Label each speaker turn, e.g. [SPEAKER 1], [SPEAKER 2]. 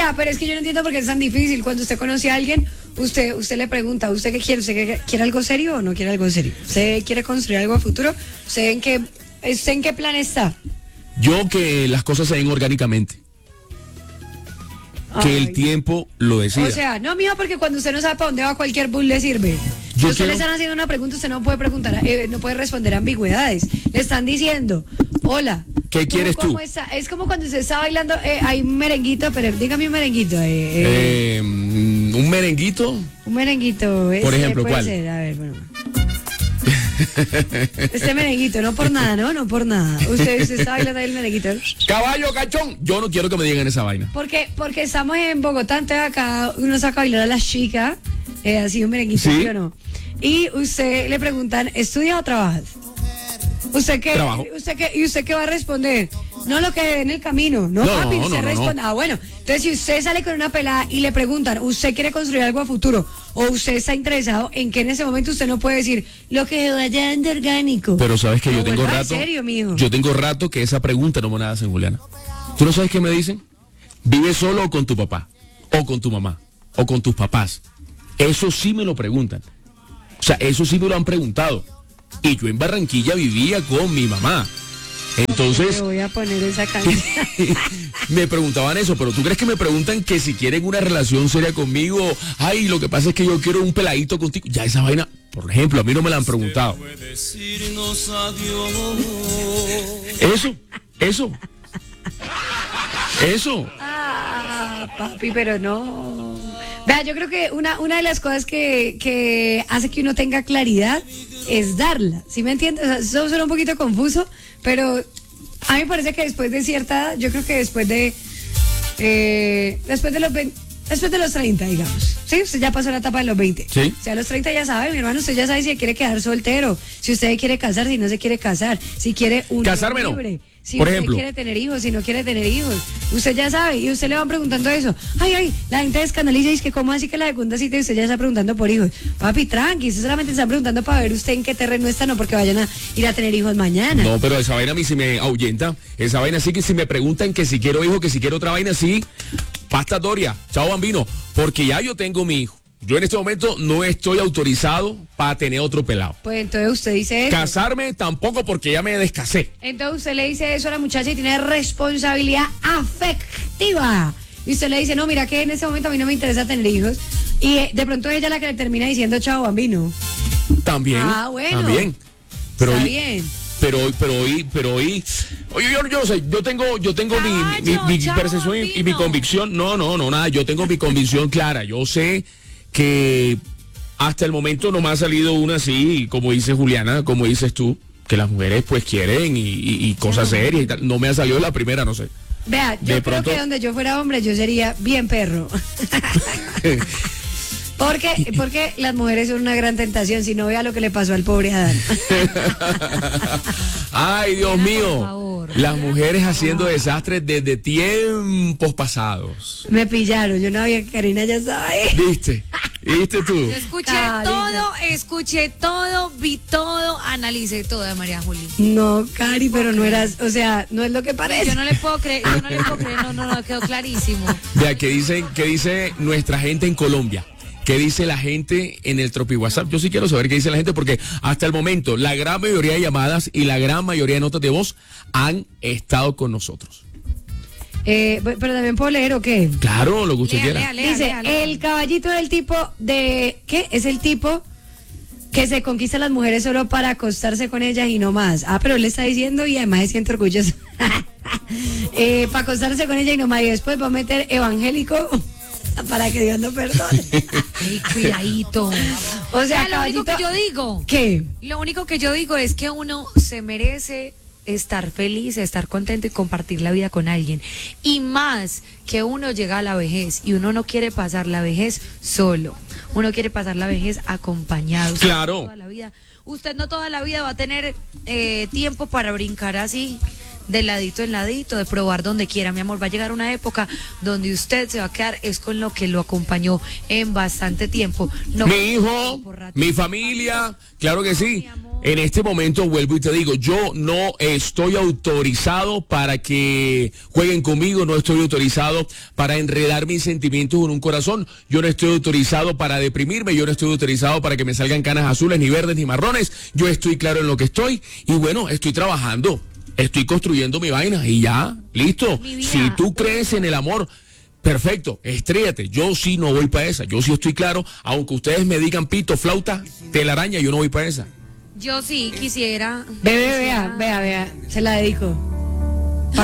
[SPEAKER 1] Vea, pero es que yo no entiendo por qué es tan difícil. Cuando usted conoce a alguien, usted le pregunta, ¿usted qué quiere? ¿Usted quiere algo serio o no quiere algo serio? ¿Usted quiere construir algo a futuro? ¿Usted en qué plan está?
[SPEAKER 2] Yo que las cosas se den orgánicamente. Que el tiempo lo decida.
[SPEAKER 1] O sea, no, mijo, porque cuando usted no sabe para dónde va, cualquier bus le sirve. Si usted le están haciendo una pregunta, usted no puede preguntar, no puede responder ambigüedades. Le están diciendo, hola.
[SPEAKER 2] ¿Qué quieres tú?
[SPEAKER 1] Es como cuando usted está bailando, hay un merenguito, pero dígame un merenguito.
[SPEAKER 2] ¿Un merenguito?
[SPEAKER 1] Un merenguito.
[SPEAKER 2] Por ejemplo,
[SPEAKER 1] puede
[SPEAKER 2] ¿cuál?
[SPEAKER 1] ser, a ver, bueno. Este merenguito, no por nada, ¿no? No por nada. Usted está bailando ahí el merenguito.
[SPEAKER 2] Caballo cachón. Yo no quiero que me digan esa vaina.
[SPEAKER 1] Porque estamos en Bogotá, entonces acá uno saca a bailar a las chicas, así un merenguito, ¿sí o no? Y usted le preguntan, ¿estudias o trabajas?
[SPEAKER 2] Trabajo.
[SPEAKER 1] ¿Y usted qué va a responder? No lo que ve en el camino, no, papi, usted responde. Ah, bueno, entonces si usted sale con una pelada y le preguntan, ¿usted quiere construir algo a futuro? O usted está interesado en que en ese momento usted no puede decir lo que vaya de orgánico.
[SPEAKER 2] Pero sabes que yo tengo rato.
[SPEAKER 1] ¿En serio, mijo?
[SPEAKER 2] Yo tengo rato que esa pregunta no me la hacen, Juliana. ¿Tú no sabes qué me dicen? ¿Vives solo o con tu papá? O con tu mamá, o con tus papás. Eso sí me lo preguntan. O sea, eso sí me lo han preguntado. Y yo en Barranquilla vivía con mi mamá. Entonces,
[SPEAKER 1] te voy a poner esa canción.
[SPEAKER 2] Me preguntaban eso, pero ¿tú crees que me preguntan que si quieren una relación seria conmigo? Ay, lo que pasa es que yo quiero un peladito contigo. Ya esa vaina, por ejemplo, a mí no me la han preguntado. Eso.
[SPEAKER 1] Ah, papi, pero no. Vea, yo creo que una de las cosas que hace que uno tenga claridad es darla, ¿sí me entiendes? O sea, eso suena un poquito confuso, pero a mí me parece que después de cierta edad, yo creo que después de los 30, digamos, ¿sí? Usted ya pasó la etapa de los 20.
[SPEAKER 2] Sí.
[SPEAKER 1] O sea, a los 30 ya sabe, mi hermano, usted ya sabe si se quiere quedar soltero, si usted quiere casar, si no se quiere casar, si quiere un
[SPEAKER 2] casarme
[SPEAKER 1] libre.
[SPEAKER 2] No.
[SPEAKER 1] Si
[SPEAKER 2] por
[SPEAKER 1] usted
[SPEAKER 2] ejemplo,
[SPEAKER 1] quiere tener hijos, si no quiere tener hijos, usted ya sabe, y usted le van preguntando eso. Ay, la gente descanaliza y dice que cómo así que la segunda cita y usted ya está preguntando por hijos. Papi, tranqui, usted solamente está preguntando para ver usted en qué terreno está, no porque vayan a ir a tener hijos mañana.
[SPEAKER 2] No, pero esa vaina a mí sí me ahuyenta. Esa vaina sí que si me preguntan que si quiero hijo, que si quiero otra vaina, sí. Pasta Doria, chao bambino, porque ya yo tengo mi hijo. Yo en este momento no estoy autorizado para tener otro pelado.
[SPEAKER 1] Pues entonces usted dice eso.
[SPEAKER 2] Casarme tampoco porque ya me descasé.
[SPEAKER 1] Entonces usted le dice eso a la muchacha y tiene responsabilidad afectiva. Y usted le dice, no, mira que en ese momento a mí no me interesa tener hijos. Y de pronto ella es la que le termina diciendo chao bambino.
[SPEAKER 2] También.
[SPEAKER 1] Ah, bueno.
[SPEAKER 2] También. Pero
[SPEAKER 1] está
[SPEAKER 2] hoy,
[SPEAKER 1] bien.
[SPEAKER 2] Pero hoy, oye, yo no sé, yo tengo mi percepción y mi convicción. No, nada, yo tengo mi convicción clara. Yo sé que hasta el momento no me ha salido una así, como dice Juliana, como dices tú, que las mujeres pues quieren y cosas serias y tal. No me ha salido la primera, no sé.
[SPEAKER 1] Vea, yo creo que donde yo fuera hombre, yo sería bien perro. Porque las mujeres son una gran tentación, si no vea lo que le pasó al pobre Adán.
[SPEAKER 2] Ay, Dios mío. Las mujeres haciendo desastres desde tiempos pasados.
[SPEAKER 1] Me pillaron, yo no había, Karina ya sabe.
[SPEAKER 2] ¿Viste tú?
[SPEAKER 3] Yo escuché todo, vi todo, analicé todo de María Juli.
[SPEAKER 1] No, Cari, pero no eras, o sea, no es lo que parece.
[SPEAKER 3] Yo no le puedo creer, no, quedó clarísimo.
[SPEAKER 2] Vea, ¿qué dice nuestra gente en Colombia? ¿Qué dice la gente en el Tropi WhatsApp? Yo sí quiero saber qué dice la gente porque hasta el momento la gran mayoría de llamadas y la gran mayoría de notas de voz han estado con nosotros.
[SPEAKER 1] Pero también puedo leer o qué.
[SPEAKER 2] Claro, lo que usted quiera.
[SPEAKER 1] Dice, el caballito del tipo de... ¿Qué? Es el tipo que se conquista a las mujeres solo para acostarse con ellas y no más. Ah, pero él le está diciendo y además se siente orgulloso. Para acostarse con ella y no más. Y después va a meter evangélico... para que Dios no perdone.
[SPEAKER 3] Ay, cuidadito.
[SPEAKER 1] O sea,
[SPEAKER 3] lo único que yo digo.
[SPEAKER 1] ¿Qué?
[SPEAKER 3] Lo único que yo digo es que uno se merece estar feliz, estar contento y compartir la vida con alguien. Y más que uno llega a la vejez y uno no quiere pasar la vejez solo. Uno quiere pasar la vejez acompañado.
[SPEAKER 2] Claro.
[SPEAKER 3] Usted no toda la vida va a tener tiempo para brincar así de ladito en ladito, de probar donde quiera, mi amor. Va a llegar una época donde usted se va a quedar es con lo que lo acompañó en bastante tiempo. No,
[SPEAKER 2] mi hijo, mi familia, claro que sí. En este momento vuelvo y te digo, yo no estoy autorizado para que jueguen conmigo, no estoy autorizado para enredar mis sentimientos en un corazón, yo no estoy autorizado para deprimirme, yo no estoy autorizado para que me salgan canas azules, ni verdes, ni marrones, yo estoy claro en lo que estoy y bueno, estoy trabajando, estoy construyendo mi vaina y ya, listo. Si tú crees en el amor, perfecto, estrellate, yo sí no voy para esa, yo sí estoy claro, aunque ustedes me digan pito, flauta, telaraña, yo no voy para esa.
[SPEAKER 3] Yo sí quisiera.
[SPEAKER 1] Vea, se la dedico.